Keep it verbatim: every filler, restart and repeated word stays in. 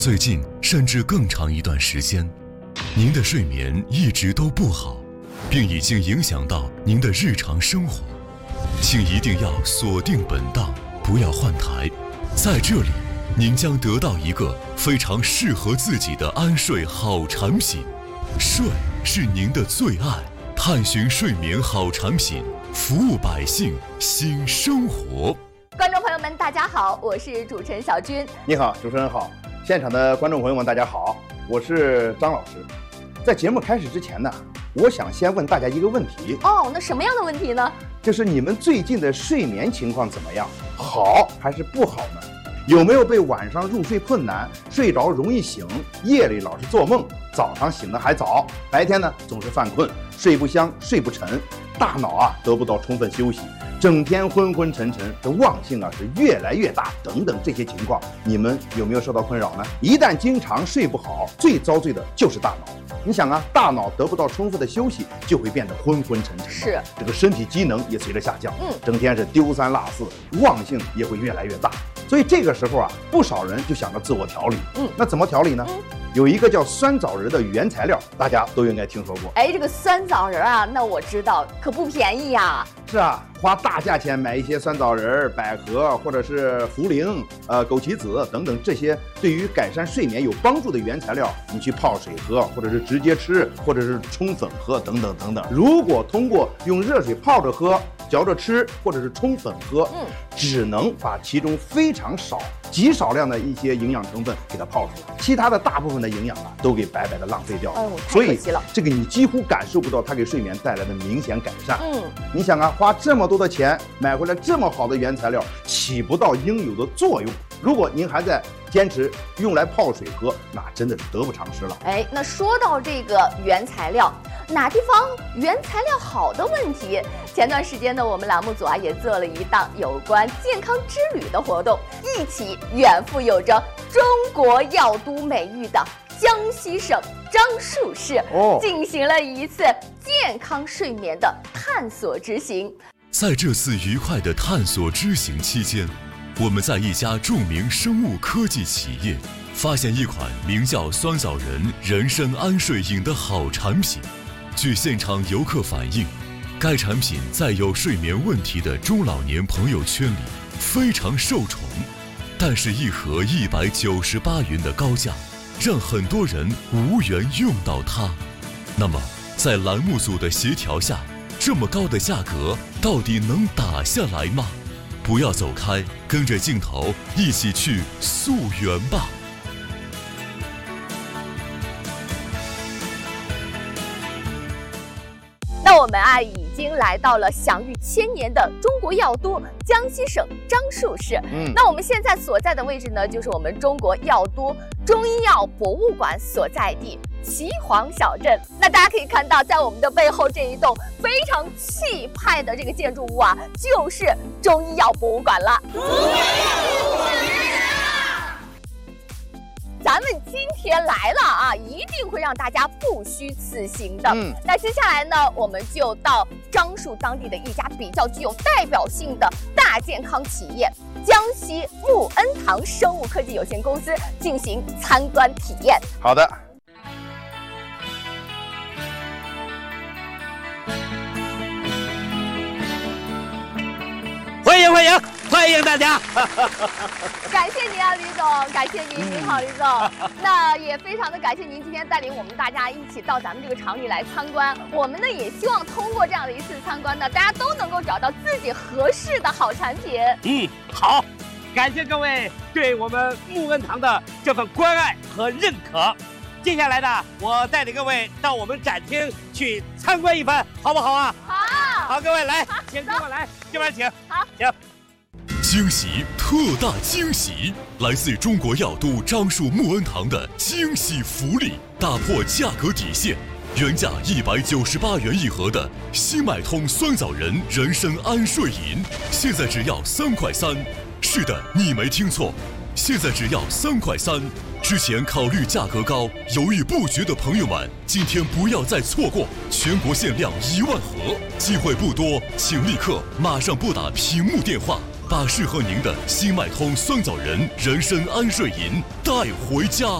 最近甚至更长一段时间，您的睡眠一直都不好，并已经影响到您的日常生活，请一定要锁定本档，不要换台。在这里，您将得到一个非常适合自己的安睡好产品。睡是您的最爱，探寻睡眠好产品，服务百姓，新生活。 观众朋友们，大家好，我是主持人小军。 你好，主持人好。现场的观众朋友们，大家好，我是张老师。在节目开始之前呢，我想先问大家一个问题。 哦，那什么样的问题呢？ 就是你们最近的睡眠情况怎么样？好还是不好呢？有没有被晚上入睡困难、睡着容易醒、夜里老是做梦、早上醒得还早、白天呢总是犯困、睡不香、睡不沉，大脑啊得不到充分休息，整天昏昏沉沉，这忘性啊是越来越大，等等这些情况，你们有没有受到困扰呢？一旦经常睡不好，最遭罪的就是大脑。你想啊，大脑得不到充分的休息，就会变得昏昏沉沉， 是这个身体机能也随着下降， 嗯， 整天是丢三落四，忘性也会越来越大。所以这个时候啊，不少人就想着自我调理， 嗯， 那怎么调理呢？ 嗯有一个叫酸枣仁的原材料，大家都应该听说过。 哎，这个酸枣仁啊，那我知道，可不便宜呀。 是啊，花大价钱买一些酸枣仁、百合或者是茯苓、呃枸杞子等等这些对于改善睡眠有帮助的原材料，你去泡水喝，或者是直接吃，或者是冲粉喝，等等等等。如果通过用热水泡着喝、嚼着吃，或者是冲粉喝，嗯，只能把其中非常少、极少量的一些营养成分给它泡出来，其他的大部分的营养啊都给白白的浪费掉了。 哎呦，太可惜了。 这个你几乎感受不到它给睡眠带来的明显改善。 嗯， 你想啊，花这么多的钱买回来这么好的原材料，起不到应有的作用。如果您还在坚持用来泡水喝，那真的是得不偿失了。 哎，那说到这个原材料，哪地方原材料好的问题，前段时间呢，我们栏目组啊也做了一档有关健康之旅的活动，一起远赴有着中国药都美誉的江西省樟树市，哦，进行了一次健康睡眠的探索之行。 在这次愉快的探索之行期间，我们在一家著名生物科技企业发现一款名叫酸枣仁人参安睡饮的好产品。据现场游客反映，该产品在有睡眠问题的中老年朋友圈里非常受宠，但是一盒一百九十八元的高价让很多人无缘用到它。那么在栏目组的协调下，这么高的价格到底能打下来吗？不要走开，跟着镜头一起去溯源吧。 那我们啊已经来到了享誉千年的中国药都江西省樟树市。嗯，那我们现在所在的位置呢，就是我们中国药都中医药博物馆所在地岐黄小镇。那大家可以看到，在我们的背后这一栋非常气派的这个建筑物啊，就是中医药博物馆了。咱们今天来了啊，一定会让大家不虚此行的。嗯，那接下来呢，我们就到樟树当地的一家比较具有代表性的大健康企业江西沐恩堂生物科技有限公司进行参观体验。 好的。 欢迎欢迎欢迎大家！ 感谢您啊，李总，感谢您，您好，李总。那也非常的感谢您今天带领我们大家一起到咱们这个厂里来参观。我们呢也希望通过这样的一次参观呢，大家都能够找到自己合适的好产品。 嗯，好，感谢各位对我们沐恩堂的这份关爱和认可。接下来呢，我带领各位到我们展厅去参观一番，好不好啊？ 好， 好，各位来，请跟我来，这边请。 好， 请。 惊喜，特大惊喜！来自中国药都樟树沐恩堂的惊喜福利，打破价格底线，原价一百九十八元一盒的新脉通酸枣仁人参安睡饮，现在只要三块三。是的，你没听错，现在只要三块三。之前考虑价格高、犹豫不决的朋友们，今天不要再错过，全国限量一万盒，机会不多，请立刻马上拨打屏幕电话。 把适合您的新脉通酸枣仁人参安睡饮带回家。